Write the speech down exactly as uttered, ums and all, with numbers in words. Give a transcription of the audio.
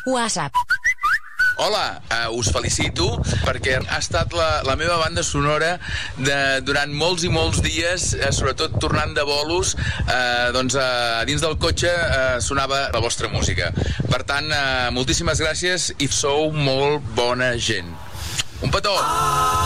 WhatsApp. Hola, uh, us felicito perquè ha estat la, la meva banda sonora de, durant molts i molts dies, uh, sobretot tornant de bolos, uh, doncs uh, dins del cotxe uh, sonava la vostra música. Per tant, uh, moltíssimes gràcies i sou molt bona gent. Un petó!